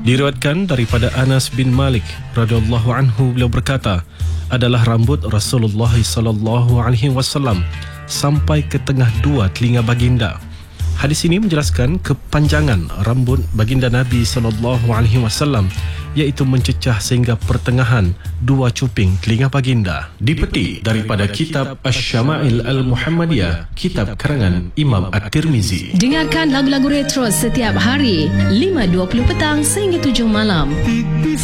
Diriwayatkan daripada Anas bin Malik radhiyallahu anhu, beliau berkata, adalah rambut Rasulullah sallallahu alaihi wasallam sampai ke tengah dua telinga baginda. Hadis ini menjelaskan kepanjangan rambut baginda Nabi sallallahu alaihi wasallam, iaitu mencecah sehingga pertengahan dua cuping telinga baginda. Dipetik daripada kitab Asy-Syama'il Al-Muhammadiyah, kitab karangan Imam At-Tirmizi. Dengarkan lagu-lagu retro setiap hari 5.20 petang sehingga 7 malam.